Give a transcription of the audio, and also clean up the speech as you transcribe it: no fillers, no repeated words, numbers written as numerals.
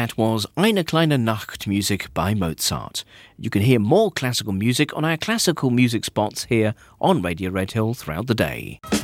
that was Eine kleine Nacht music by Mozart. You can hear more classical music on our classical music spots here on Radio Red Hill throughout the day.